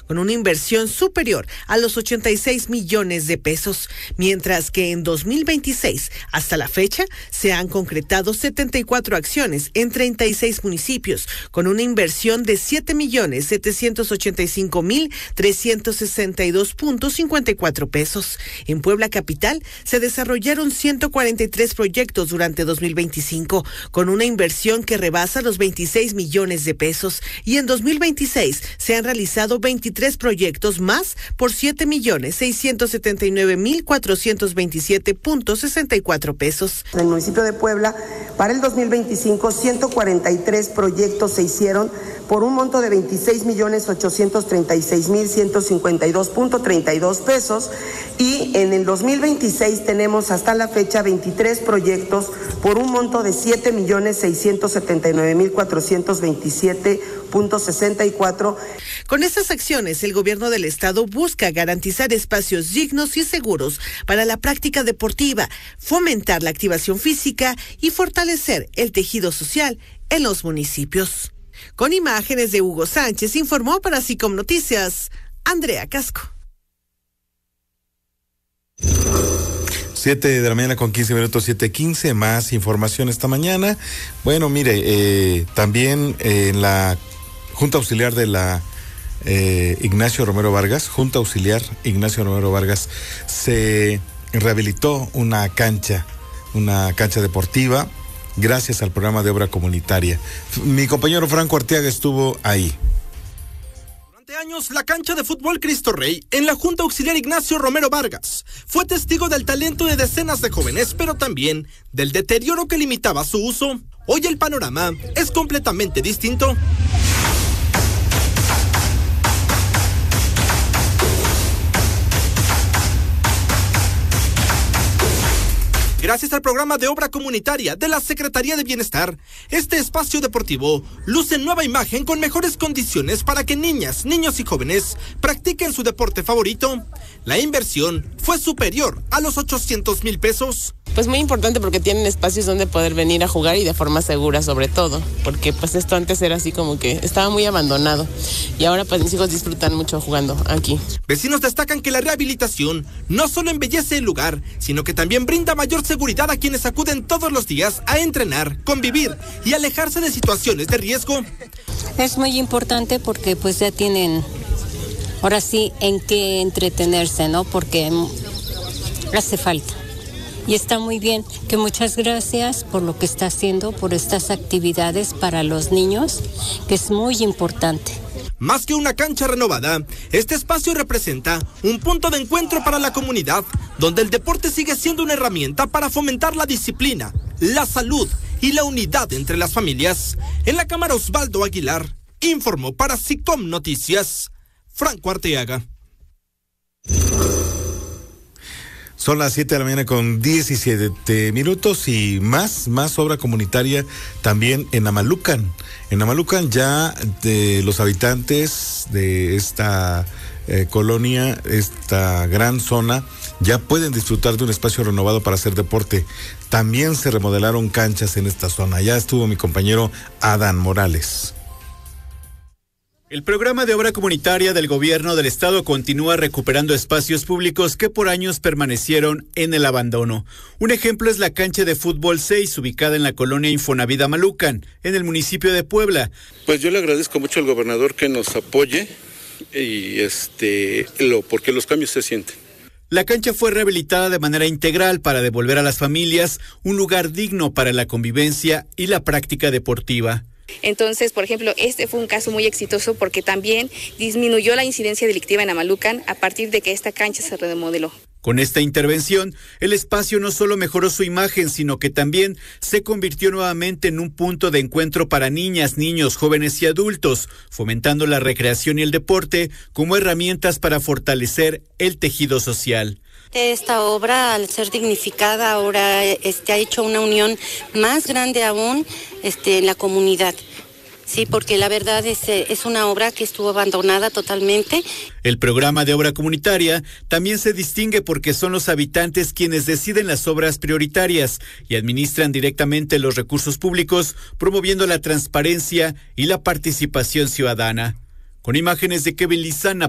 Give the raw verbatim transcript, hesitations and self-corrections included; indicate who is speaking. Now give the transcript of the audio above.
Speaker 1: con una inversión superior a los ochenta y seis millones de pesos, mientras que en dos mil veintiséis, hasta la fecha, se han concretado setenta y cuatro acciones en treinta y seis municipios, con una inversión de siete millones setecientos ochenta y cinco mil trescientos sesenta y dos punto cincuenta y cuatro pesos. En Puebla capital se desarrollaron ciento cuarenta y tres proyectos durante dos mil veinticinco, con una inversión que rebasa los veintiséis millones de pesos, y en dos mil veintiséis se han realizado veintitrés proyectos más por siete millones seiscientos setenta y nueve mil cuatrocientos veintisiete punto sesenta y cuatro pesos.
Speaker 2: En el municipio de Puebla, para el dos mil veinticinco, ciento cuarenta y tres proyectos se hicieron por un monto de veintiséis millones ochocientos treinta y seis mil ciento cincuenta y dos punto treinta y dos pesos, y en el dos mil veintiséis tenemos hasta la fecha veintitrés proyectos por un monto de siete millones seiscientos setenta y nueve mil cuatrocientos veintisiete punto sesenta y cuatro.
Speaker 1: Con estas acciones, el gobierno del estado busca garantizar espacios dignos y seguros para la práctica deportiva, fomentar la activación física y fortalecer el tejido social en los municipios. Con imágenes de Hugo Sánchez, informó para SICOM Noticias, Andrea Casco.
Speaker 3: Siete de la mañana con quince minutos, siete quince, más información esta mañana. Bueno, mire, eh, también eh, en la Junta Auxiliar de la eh, Ignacio Romero Vargas, Junta Auxiliar Ignacio Romero Vargas, se rehabilitó una cancha, una cancha deportiva, gracias al programa de obra comunitaria. Mi compañero Franco Arteaga estuvo ahí.
Speaker 4: Durante años, la cancha de fútbol Cristo Rey en la Junta Auxiliar Ignacio Romero Vargas fue testigo del talento de decenas de jóvenes, pero también del deterioro que limitaba su uso. Hoy el panorama es completamente distinto. Gracias al programa de obra comunitaria de la Secretaría de Bienestar, este espacio deportivo luce nueva imagen con mejores condiciones para que niñas, niños y jóvenes practiquen su deporte favorito. La inversión fue superior a los ochocientos mil pesos.
Speaker 5: Pues muy importante porque tienen espacios donde poder venir a jugar y de forma segura sobre todo, porque pues esto antes era así como que estaba muy abandonado y ahora pues mis hijos disfrutan mucho jugando aquí.
Speaker 4: Vecinos destacan que la rehabilitación no solo embellece el lugar, sino que también brinda mayor seguridad a quienes acuden todos los días a entrenar, convivir y alejarse de situaciones de riesgo.
Speaker 6: Es muy importante porque pues ya tienen ahora sí en qué entretenerse, ¿no? Porque hace falta. Y está muy bien, que muchas gracias por lo que está haciendo, por estas actividades para los niños, que es muy importante.
Speaker 4: Más que una cancha renovada, este espacio representa un punto de encuentro para la comunidad, donde el deporte sigue siendo una herramienta para fomentar la disciplina, la salud y la unidad entre las familias. En la cámara Osvaldo Aguilar, informó para SICOM Noticias, Franco Arteaga.
Speaker 3: Son las siete de la mañana con diecisiete minutos y más, más obra comunitaria también en Amalucan. En Amalucan ya de los habitantes de esta eh, colonia, esta gran zona, ya pueden disfrutar de un espacio renovado para hacer deporte. También se remodelaron canchas en esta zona. Ya estuvo mi compañero Adán Morales.
Speaker 7: El programa de obra comunitaria del gobierno del estado continúa recuperando espacios públicos que por años permanecieron en el abandono. Un ejemplo es la cancha de fútbol seis, ubicada en la colonia Infonavit Amalucan, en el municipio de Puebla.
Speaker 8: Pues yo le agradezco mucho al gobernador que nos apoye y este lo porque los cambios se sienten.
Speaker 7: La cancha fue rehabilitada de manera integral para devolver a las familias un lugar digno para la convivencia y la práctica deportiva.
Speaker 9: Entonces, por ejemplo, este fue un caso muy exitoso porque también disminuyó la incidencia delictiva en Amalucan a partir de que esta cancha se remodeló.
Speaker 7: Con esta intervención, el espacio no solo mejoró su imagen, sino que también se convirtió nuevamente en un punto de encuentro para niñas, niños, jóvenes y adultos, fomentando la recreación y el deporte como herramientas para fortalecer el tejido social.
Speaker 6: Esta obra, al ser dignificada, ahora este, ha hecho una unión más grande aún este, en la comunidad. Sí, porque la verdad es, es una obra que estuvo abandonada totalmente.
Speaker 7: El programa de obra comunitaria también se distingue porque son los habitantes quienes deciden las obras prioritarias y administran directamente los recursos públicos, promoviendo la transparencia y la participación ciudadana. Con imágenes de Kevin Lizana.